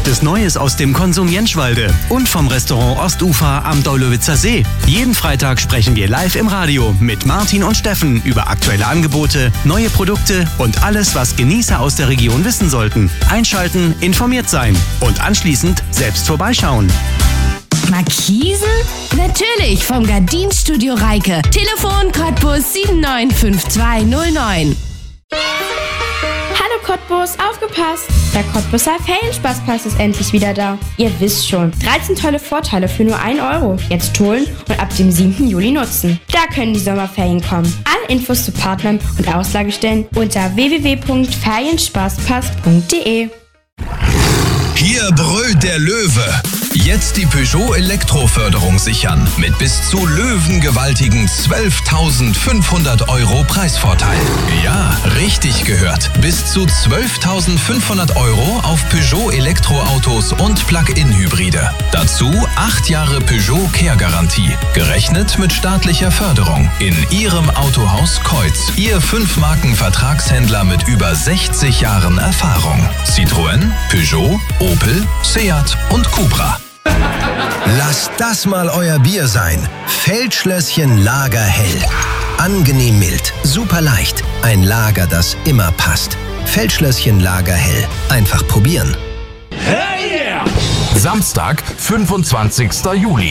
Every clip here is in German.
es Neues aus dem Konsum Jenschwalde und vom Restaurant Ostufer am Daulowitzer See. Jeden Freitag sprechen wir live im Radio mit Martin und Steffen über aktuelle Angebote, neue Produkte und alles, was Genießer aus der Region wissen sollten. Einschalten, informiert sein und anschließend selbst vorbeischauen. Markisen? Natürlich, vom Gardinstudio Reike. Telefon Cottbus 795209. Hallo Cottbus, aufgepasst! Der Cottbuser Ferienspaßpass ist endlich wieder da. Ihr wisst schon, 13 tolle Vorteile für nur 1 Euro. Jetzt holen und ab dem 7. Juli nutzen. Da können die Sommerferien kommen. Alle Infos zu Partnern und Auslagestellen unter www.ferienspaßpass.de. Hier brüllt der Löwe. Jetzt die Peugeot Elektroförderung sichern mit bis zu löwengewaltigen 12.500 € Preisvorteil. Ja, richtig gehört. Bis zu 12.500 € auf Peugeot Elektroautos und Plug-in-Hybride. Dazu 8 Jahre Peugeot Care-Garantie. Gerechnet mit staatlicher Förderung. In Ihrem Autohaus Kreuz. Ihr 5-Marken-Vertragshändler mit über 60 Jahren Erfahrung. Citroën, Peugeot, Opel, Seat und Cupra. Lasst das mal euer Bier sein. Feldschlösschen Lager Hell. Angenehm mild, super leicht. Ein Lager, das immer passt. Feldschlösschen Lager Hell. Einfach probieren. Hey yeah! Samstag, 25. Juli,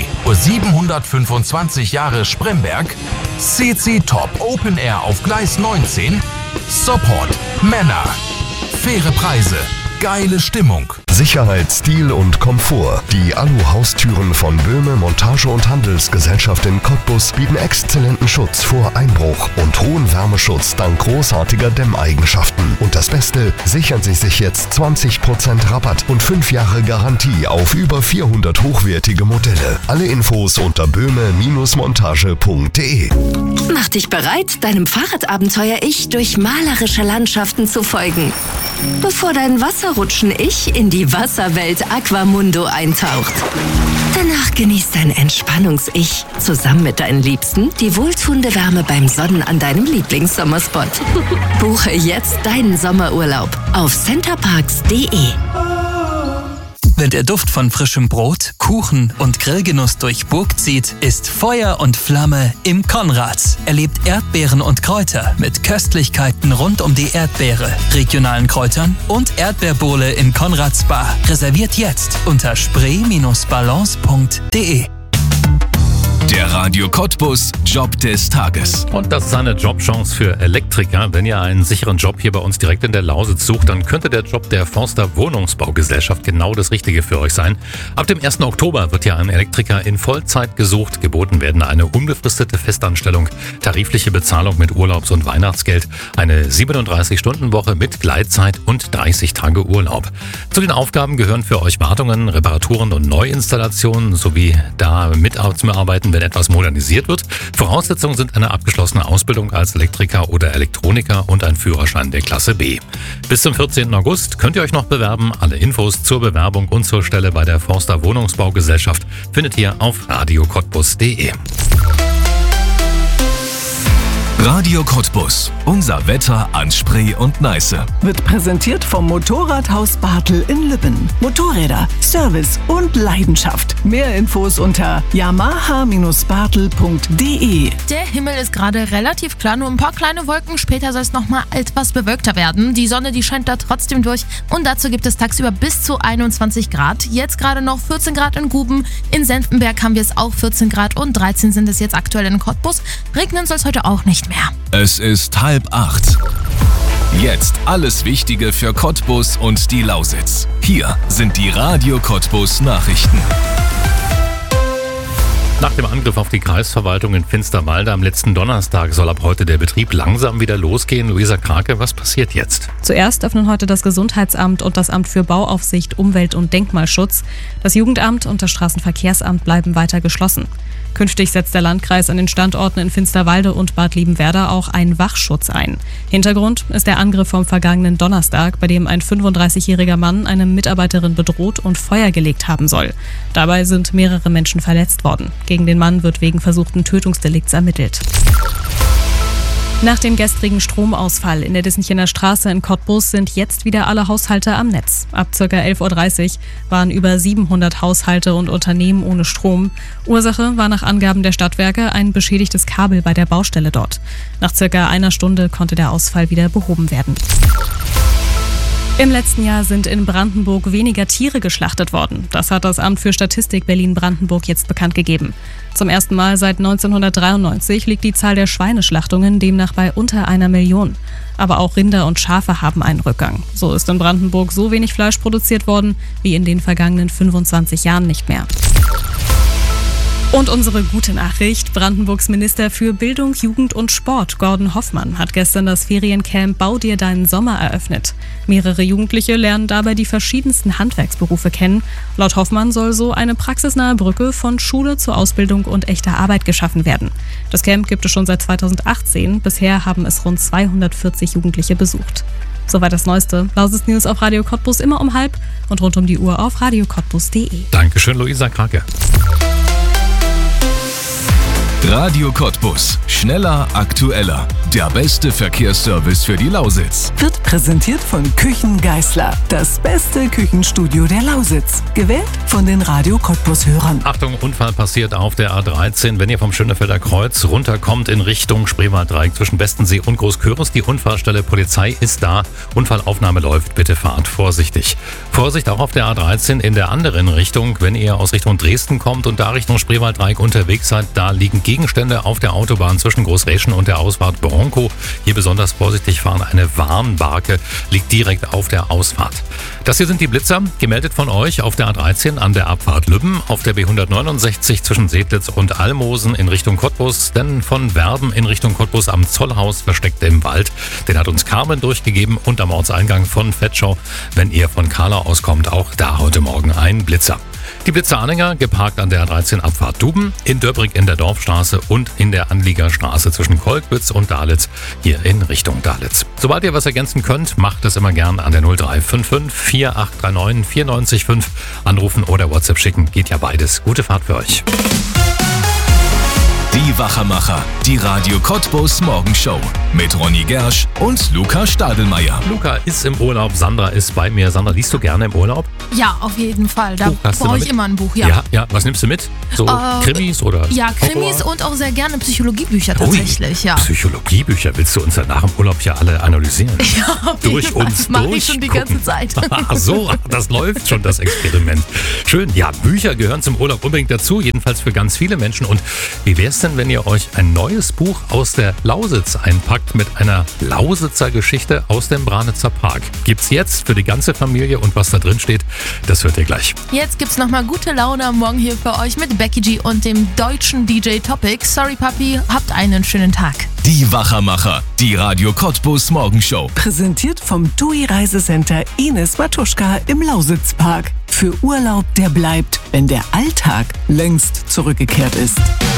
725 Jahre Spremberg, CC Top Open Air auf Gleis 19, Support, Männer, faire Preise, geile Stimmung. Sicherheit, Stil und Komfort. Die Alu-Haustüren von Böhme Montage- und Handelsgesellschaft in Cottbus bieten exzellenten Schutz vor Einbruch und hohen Wärmeschutz dank großartiger Dämmeigenschaften. Und das Beste, sichern Sie sich jetzt 20% Rabatt und 5 Jahre Garantie auf über 400 hochwertige Modelle. Alle Infos unter böhme-montage.de. Mach dich bereit, deinem Fahrradabenteuer-Ich durch malerische Landschaften zu folgen. Bevor dein Wasserrutschen-Ich in die Wasserwelt Aquamundo eintaucht. Danach genießt dein Entspannungs-Ich zusammen mit deinen Liebsten die wohltuende Wärme beim Sonnen an deinem Lieblingssommerspot. Buche jetzt deinen Sommerurlaub auf centerparks.de. Wenn der Duft von frischem Brot, Kuchen und Grillgenuss durch Burg zieht, ist Feuer und Flamme im Konrads. Erlebt Erdbeeren und Kräuter mit Köstlichkeiten rund um die Erdbeere, regionalen Kräutern und Erdbeerbowle in Konrads Bar. Reserviert jetzt unter spree-balance.de. Der Radio Cottbus Job des Tages. Und das ist eine Jobchance für Elektriker. Wenn ihr einen sicheren Job hier bei uns direkt in der Lausitz sucht, dann könnte der Job der Forster Wohnungsbaugesellschaft genau das Richtige für euch sein. Ab dem 1. Oktober wird ja ein Elektriker in Vollzeit gesucht. Geboten werden eine unbefristete Festanstellung, tarifliche Bezahlung mit Urlaubs- und Weihnachtsgeld, eine 37-Stunden-Woche mit Gleitzeit und 30 Tage Urlaub. Zu den Aufgaben gehören für euch Wartungen, Reparaturen und Neuinstallationen sowie da mitzuarbeiten, wenn etwas modernisiert wird. Voraussetzungen sind eine abgeschlossene Ausbildung als Elektriker oder Elektroniker und ein Führerschein der Klasse B. Bis zum 14. August könnt ihr euch noch bewerben. Alle Infos zur Bewerbung und zur Stelle bei der Forster Wohnungsbaugesellschaft findet ihr auf radiocottbus.de. Radio Cottbus. Unser Wetter an Spree und Neiße. Wird präsentiert vom Motorradhaus Bartel in Lübben. Motorräder, Service und Leidenschaft. Mehr Infos unter yamaha-bartel.de. Der Himmel ist gerade relativ klar, nur ein paar kleine Wolken. Später soll es nochmal etwas bewölkter werden. Die Sonne, die scheint da trotzdem durch. Und dazu gibt es tagsüber bis zu 21 Grad. Jetzt gerade noch 14 Grad in Guben. In Senftenberg haben wir es auch 14 Grad und 13 sind es jetzt aktuell in Cottbus. Regnen soll es heute auch nicht mehr. Es ist 7:30. Jetzt alles Wichtige für Cottbus und die Lausitz. Hier sind die Radio Cottbus Nachrichten. Nach dem Angriff auf die Kreisverwaltung in Finsterwalde am letzten Donnerstag soll ab heute der Betrieb langsam wieder losgehen. Luisa Krake, was passiert jetzt? Zuerst öffnen heute das Gesundheitsamt und das Amt für Bauaufsicht, Umwelt- und Denkmalschutz. Das Jugendamt und das Straßenverkehrsamt bleiben weiter geschlossen. Künftig setzt der Landkreis an den Standorten in Finsterwalde und Bad Liebenwerda auch einen Wachschutz ein. Hintergrund ist der Angriff vom vergangenen Donnerstag, bei dem ein 35-jähriger Mann eine Mitarbeiterin bedroht und Feuer gelegt haben soll. Dabei sind mehrere Menschen verletzt worden. Gegen den Mann wird wegen versuchten Tötungsdelikts ermittelt. Nach dem gestrigen Stromausfall in der Dissenchener Straße in Cottbus sind jetzt wieder alle Haushalte am Netz. Ab ca. 11.30 Uhr waren über 700 Haushalte und Unternehmen ohne Strom. Ursache war nach Angaben der Stadtwerke ein beschädigtes Kabel bei der Baustelle dort. Nach ca. einer Stunde konnte der Ausfall wieder behoben werden. Im letzten Jahr sind in Brandenburg weniger Tiere geschlachtet worden. Das hat das Amt für Statistik Berlin-Brandenburg jetzt bekannt gegeben. Zum ersten Mal seit 1993 liegt die Zahl der Schweineschlachtungen demnach bei unter 1 Million. Aber auch Rinder und Schafe haben einen Rückgang. So ist in Brandenburg so wenig Fleisch produziert worden wie in den vergangenen 25 Jahren nicht mehr. Und unsere gute Nachricht: Brandenburgs Minister für Bildung, Jugend und Sport, Gordon Hoffmann, hat gestern das Feriencamp Bau dir deinen Sommer eröffnet. Mehrere Jugendliche lernen dabei die verschiedensten Handwerksberufe kennen. Laut Hoffmann soll so eine praxisnahe Brücke von Schule zur Ausbildung und echter Arbeit geschaffen werden. Das Camp gibt es schon seit 2018. Bisher haben es rund 240 Jugendliche besucht. Soweit das Neueste. Lausitz News auf Radio Cottbus immer um 12:30 und rund um die Uhr auf radiocottbus.de. Dankeschön, Luisa Krake. Radio Cottbus. Schneller, aktueller. Der beste Verkehrsservice für die Lausitz. Wird präsentiert von Küchen Geisler. Das beste Küchenstudio der Lausitz. Gewählt von den Radio Cottbus-Hörern. Achtung, Unfall passiert auf der A13. Wenn ihr vom Schönefelder Kreuz runterkommt in Richtung Spreewalddreieck zwischen Bestensee und Großküritz, die Unfallstelle Polizei ist da. Unfallaufnahme läuft. Bitte fahrt vorsichtig. Vorsicht auch auf der A13 in der anderen Richtung. Wenn ihr aus Richtung Dresden kommt und da Richtung Spreewalddreieck unterwegs seid, da liegen Gegenstände auf der Autobahn zwischen Großräschen und der Ausfahrt Bronco. Hier besonders vorsichtig fahren. Eine Warnbarke liegt direkt auf der Ausfahrt. Das hier sind die Blitzer, gemeldet von euch auf der A13 an der Abfahrt Lübben, auf der B169 zwischen Sedlitz und Almosen in Richtung Cottbus, denn von Werben in Richtung Cottbus am Zollhaus versteckt im Wald. Den hat uns Carmen durchgegeben und am Ortseingang von Vetschau, wenn ihr von Kahlau auskommt, auch da heute Morgen ein Blitzer. Die Blitzeranhänger geparkt an der A13 Abfahrt Duben, in Döbrig in der Dorfstraße und in der Anliegerstraße zwischen Kolkwitz und Dalitz, hier in Richtung Dalitz. Sobald ihr was ergänzen könnt, macht es immer gern an der 0355 4839 945 anrufen oder WhatsApp schicken. Geht ja beides. Gute Fahrt für euch. Die Wachermacher, die Radio Cottbus Morgenshow mit Ronny Gersch und Luca Stadelmeier. Luca ist im Urlaub, Sandra ist bei mir. Sandra, liest du gerne im Urlaub? Ja, auf jeden Fall. Da brauche ich immer ein Buch, ja. Ja. Was nimmst du mit? So Krimis oder? Ja, Krimis und auch sehr gerne Psychologiebücher tatsächlich, ja. Psychologiebücher willst du uns ja nach dem Urlaub ja alle analysieren? Ja, auf jeden Fall. Das mache ich schon die ganze Zeit. Ach so, das läuft schon, das Experiment. Schön, ja, Bücher gehören zum Urlaub unbedingt dazu, jedenfalls für ganz viele Menschen. Und wie wäre es denn, wenn ihr euch ein neues Buch aus der Lausitz einpackt mit einer Lausitzer Geschichte aus dem Branitzer Park? Gibt's jetzt für die ganze Familie und was da drin steht, das hört ihr gleich. Jetzt gibt's nochmal gute Laune am Morgen hier für euch mit Becky G und dem deutschen DJ Topic. Sorry Papi, habt einen schönen Tag. Die Wachermacher, die Radio Cottbus Morgenshow. Präsentiert vom TUI Reisecenter Ines Matuschka im Lausitzpark. Für Urlaub, der bleibt, wenn der Alltag längst zurückgekehrt ist.